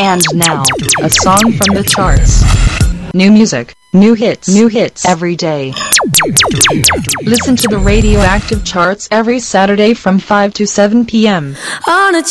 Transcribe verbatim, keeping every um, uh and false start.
And now, a song from the charts. New music, new hits, new hits every day. Listen to the Radioactive Charts every Saturday from five to seven p m. On a